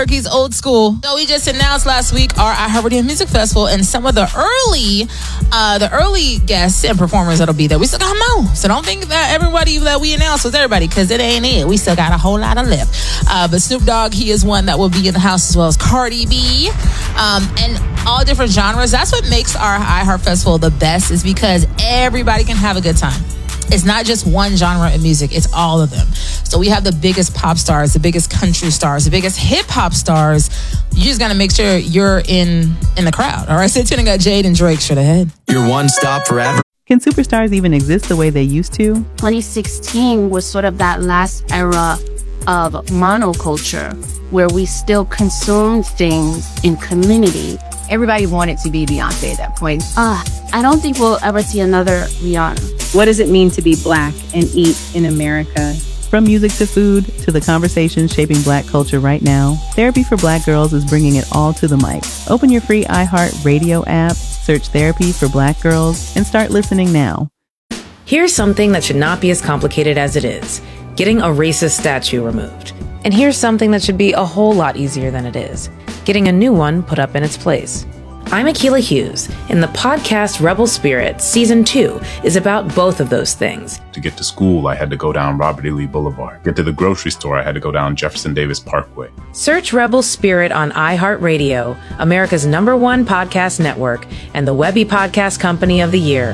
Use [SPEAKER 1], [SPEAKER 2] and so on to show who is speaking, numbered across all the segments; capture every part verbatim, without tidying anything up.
[SPEAKER 1] Turkey's Old School. So we just announced last week our iHeartRadio Music Festival and some of the early uh, the early guests and performers that'll be there. We still got more. So don't think that everybody that we announced was everybody, because it ain't it. We still got a whole lot of left. Uh, but Snoop Dogg, he is one that will be in the house, as well as Cardi B. Um, and all different genres. That's what makes our iHeart Festival the best, is because everybody can have a good time. It's not just one genre of music, it's all of them. So we have the biggest pop stars, the biggest country stars, the biggest hip hop stars. You just gotta make sure you're in in the crowd. All right, so tuning got Jade and Drake straight ahead.
[SPEAKER 2] Your one stop forever.
[SPEAKER 3] Can superstars even exist the way they used to?
[SPEAKER 4] twenty sixteen was sort of that last era of monoculture, where we still consumed things in community.
[SPEAKER 5] Everybody wanted to be Beyonce at that point.
[SPEAKER 4] Uh, I don't think we'll ever see another Rihanna.
[SPEAKER 6] What does it mean to be Black and eat in America?
[SPEAKER 3] From music to food to the conversations shaping Black culture right now, Therapy for Black Girls is bringing it all to the mic. Open your free iHeartRadio app, search Therapy for Black Girls, and start listening now.
[SPEAKER 7] Here's something that should not be as complicated as it is: getting a racist statue removed. And here's something that should be a whole lot easier than it is: getting a new one put up in its place. I'm Akilah Hughes, and the podcast Rebel Spirit Season two is about both of those things.
[SPEAKER 8] To get to school, I had to go down Robert E. Lee Boulevard. Get to the grocery store, I had to go down Jefferson Davis Parkway.
[SPEAKER 7] Search Rebel Spirit on iHeartRadio, America's number one podcast network, and the Webby Podcast Company of the Year.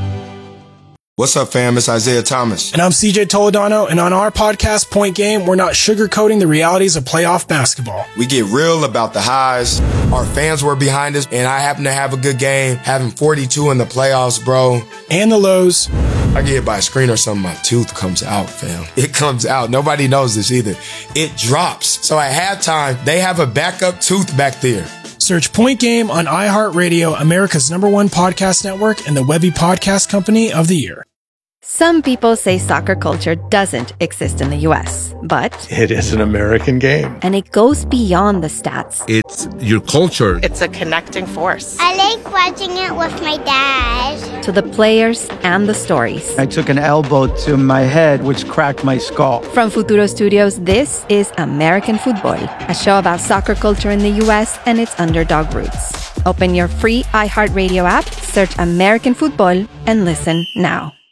[SPEAKER 9] What's up, fam? It's Isaiah Thomas.
[SPEAKER 10] And I'm C J Toledano, and on our podcast, Point Game, we're not sugarcoating the realities of playoff basketball.
[SPEAKER 9] We get real about the highs. Our fans were behind us, and I happen to have a good game, having forty-two in the playoffs, bro.
[SPEAKER 10] And the lows.
[SPEAKER 9] I get hit by a screen or something, my tooth comes out, fam. It comes out. Nobody knows this either. It drops. So at halftime, they have a backup tooth back there.
[SPEAKER 10] Search Point Game on iHeartRadio, America's number one podcast network, and the Webby Podcast Company of the Year.
[SPEAKER 11] Some people say soccer culture doesn't exist in the U S, but
[SPEAKER 12] it is an American game.
[SPEAKER 11] And it goes beyond the stats.
[SPEAKER 12] It's your culture.
[SPEAKER 13] It's a connecting force.
[SPEAKER 14] I like watching it with my dad.
[SPEAKER 11] To the players and the stories.
[SPEAKER 15] I took an elbow to my head, which cracked my skull.
[SPEAKER 11] From Futuro Studios, this is American Football, a show about soccer culture in the U S and its underdog roots. Open your free iHeartRadio app, search American Football, and listen now.